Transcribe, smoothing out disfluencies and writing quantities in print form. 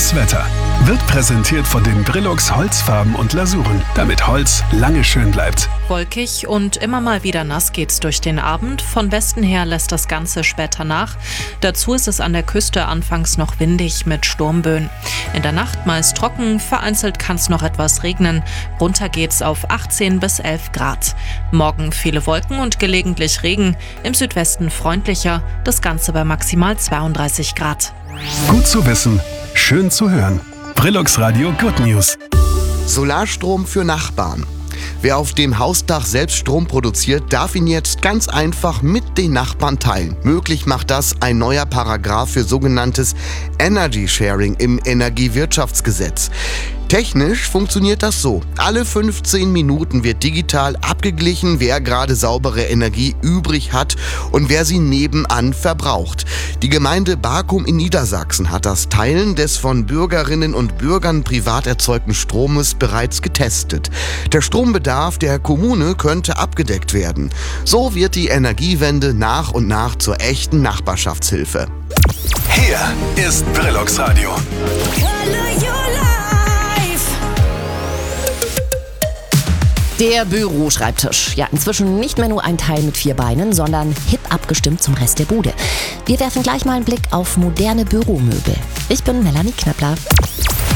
Das Wetter wird präsentiert von den Brillux Holzfarben und Lasuren, damit Holz lange schön bleibt. Wolkig und immer mal wieder nass geht's durch den Abend. Von Westen her lässt das Ganze später nach. Dazu ist es an der Küste anfangs noch windig mit Sturmböen. In der Nacht meist trocken, vereinzelt kann es noch etwas regnen. Runter geht's auf 18 bis 11 Grad. Morgen viele Wolken und gelegentlich Regen. Im Südwesten freundlicher, das Ganze bei maximal 32 Grad. Gut zu wissen, schön zu hören. Brillux Radio Good News. Solarstrom für Nachbarn. Wer auf dem Hausdach selbst Strom produziert, darf ihn jetzt ganz einfach mit den Nachbarn teilen. Möglich macht das ein neuer Paragraph für sogenanntes Energy Sharing im Energiewirtschaftsgesetz. Technisch funktioniert das so. Alle 15 Minuten wird digital abgeglichen, wer gerade saubere Energie übrig hat und wer sie nebenan verbraucht. Die Gemeinde Barkum in Niedersachsen hat das Teilen des von Bürgerinnen und Bürgern privat erzeugten Stromes bereits getestet. Der Strombedarf der Kommune könnte abgedeckt werden. So wird die Energiewende nach und nach zur echten Nachbarschaftshilfe. Hier ist Brillux Radio. Der Büroschreibtisch. Ja, inzwischen nicht mehr nur ein Teil mit 4 Beinen, sondern hip abgestimmt zum Rest der Bude. Wir werfen gleich mal einen Blick auf moderne Büromöbel. Ich bin Melanie Knöppler.